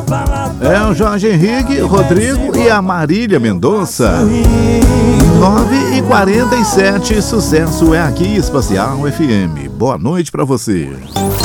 É o Jorge Henrique, Rodrigo e a Marília Mendonça. 9h47, sucesso é aqui, Espacial FM. Boa noite pra você.